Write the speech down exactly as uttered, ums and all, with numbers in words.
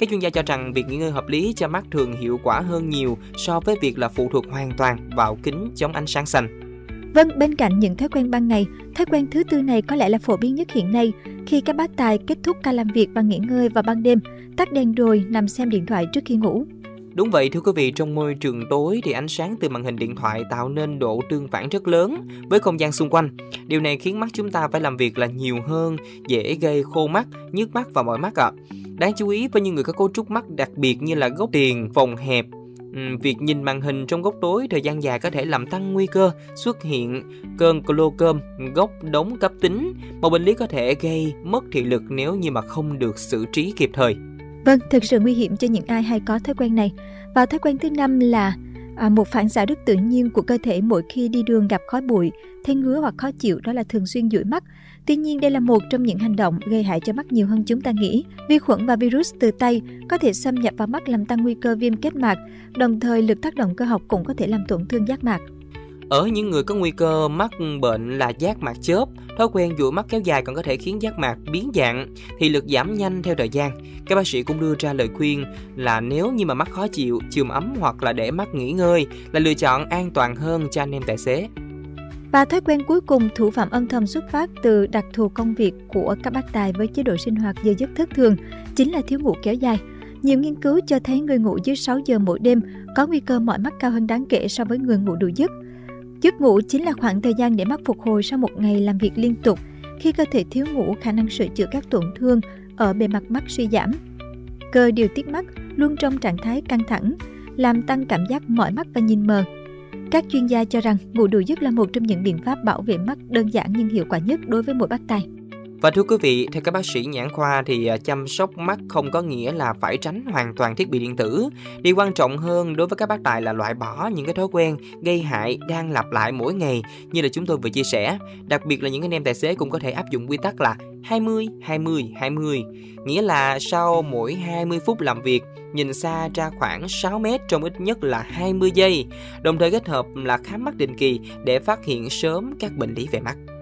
Các chuyên gia cho rằng việc nghỉ ngơi hợp lý cho mắt thường hiệu quả hơn nhiều so với việc là phụ thuộc hoàn toàn vào kính chống ánh sáng xanh. Vâng, bên cạnh những thói quen ban ngày, thói quen thứ tư này có lẽ là phổ biến nhất hiện nay khi các bác tài kết thúc ca làm việc và nghỉ ngơi vào ban đêm, tắt đèn rồi nằm xem điện thoại trước khi ngủ. Đúng vậy thưa quý vị, trong môi trường tối thì ánh sáng từ màn hình điện thoại tạo nên độ tương phản rất lớn với không gian xung quanh. Điều này khiến mắt chúng ta phải làm việc là nhiều hơn, dễ gây khô mắt, nhức mắt và mỏi mắt ạ. À. Đáng chú ý với những người có cấu trúc mắt đặc biệt như là góc tiền, phòng hẹp, việc nhìn màn hình trong góc tối thời gian dài có thể làm tăng nguy cơ xuất hiện cơn glaucom, góc đống cấp tính, một bệnh lý có thể gây mất thị lực nếu như mà không được xử trí kịp thời. Vâng, thực sự nguy hiểm cho những ai hay có thói quen này. Và thói quen thứ năm là à, một phản xạ rất tự nhiên của cơ thể mỗi khi đi đường gặp khói bụi, thấy ngứa hoặc khó chịu, đó là thường xuyên dụi mắt. Tuy nhiên đây là một trong những hành động gây hại cho mắt nhiều hơn chúng ta nghĩ. Vi khuẩn và virus từ tay có thể xâm nhập vào mắt làm tăng nguy cơ viêm kết mạc, đồng thời lực tác động cơ học cũng có thể làm tổn thương giác mạc. Ở những người có nguy cơ mắc bệnh là giác mạc chớp, thói quen dụi mắt kéo dài còn có thể khiến giác mạc biến dạng, thị lực giảm nhanh theo thời gian. Các bác sĩ cũng đưa ra lời khuyên là nếu như mà mắt khó chịu, chườm ấm hoặc là để mắt nghỉ ngơi là lựa chọn an toàn hơn cho anh em tài xế. Và thói quen cuối cùng, thủ phạm âm thầm xuất phát từ đặc thù công việc của các bác tài với chế độ sinh hoạt giờ giấc thất thường, chính là thiếu ngủ kéo dài. Nhiều nghiên cứu cho thấy người ngủ dưới sáu giờ mỗi đêm có nguy cơ mỏi mắt cao hơn đáng kể so với người ngủ đủ giấc. Giấc ngủ chính là khoảng thời gian để mắt phục hồi sau một ngày làm việc liên tục. Khi cơ thể thiếu ngủ, khả năng sửa chữa các tổn thương ở bề mặt mắt suy giảm. Cơ điều tiết mắt luôn trong trạng thái căng thẳng, làm tăng cảm giác mỏi mắt và nhìn mờ. Các chuyên gia cho rằng ngủ đủ giấc là một trong những biện pháp bảo vệ mắt đơn giản nhưng hiệu quả nhất đối với mỗi bác tài. Và thưa quý vị, theo các bác sĩ nhãn khoa thì chăm sóc mắt không có nghĩa là phải tránh hoàn toàn thiết bị điện tử. Điều quan trọng hơn đối với các bác tài là loại bỏ những cái thói quen gây hại đang lặp lại mỗi ngày như là chúng tôi vừa chia sẻ. Đặc biệt là những anh em tài xế cũng có thể áp dụng quy tắc là hai mươi, hai mươi, hai mươi. Nghĩa là sau mỗi hai mươi phút làm việc, nhìn xa ra khoảng sáu mét trong ít nhất là hai mươi giây. Đồng thời kết hợp là khám mắt định kỳ để phát hiện sớm các bệnh lý về mắt.